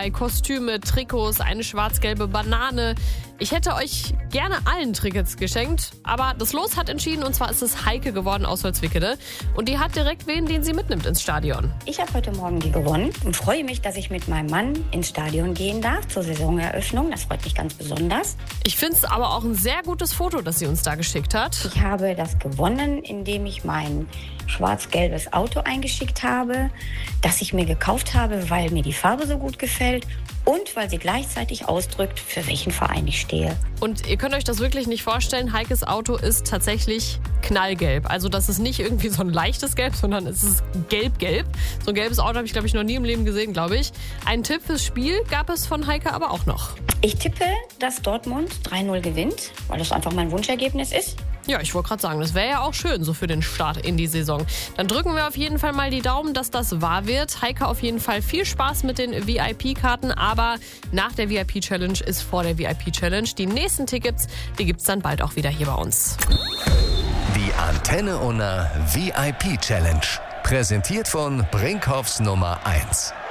dabei. Kostüme, Trikots, eine schwarz-gelbe Banane. Ich hätte euch gerne allen Tickets geschenkt, aber das Los hat entschieden und zwar ist es Heike geworden aus Holzwickede. Und die hat direkt wen, den sie mitnimmt ins Stadion. Ich habe heute Morgen die gewonnen und freue mich, dass ich mit meinem Mann ins Stadion gehen darf zur Saisoneröffnung. Das freut mich ganz besonders. Ich finde es aber auch ein sehr gutes Foto, das sie uns da geschickt hat. Ich habe das gewonnen, indem ich mein schwarz-gelbes Auto eingeschickt habe, das ich mir gekauft habe, weil mir die Farbe so gut gefällt und weil sie gleichzeitig ausdrückt, für welchen Verein ich stehe. Und ihr könnt euch das wirklich nicht vorstellen, Heikes Auto ist tatsächlich knallgelb. Also das ist nicht irgendwie so ein leichtes Gelb, sondern es ist gelb-gelb. So ein gelbes Auto habe ich, glaube ich, noch nie im Leben gesehen, glaube ich. Einen Tipp fürs Spiel gab es von Heike aber auch noch. Ich tippe, dass Dortmund 3-0 gewinnt, weil das einfach mein Wunschergebnis ist. Ja, ich wollte gerade sagen, das wäre ja auch schön so für den Start in die Saison. Dann drücken wir auf jeden Fall mal die Daumen, dass das wahr wird. Heike, auf jeden Fall viel Spaß mit den VIP-Karten, aber nach der VIP-Challenge ist vor der VIP-Challenge. Die nächsten Tickets, die gibt's dann bald auch wieder hier bei uns. Die Antenne Unna VIP-Challenge. Präsentiert von Brinkhoffs Nummer 1.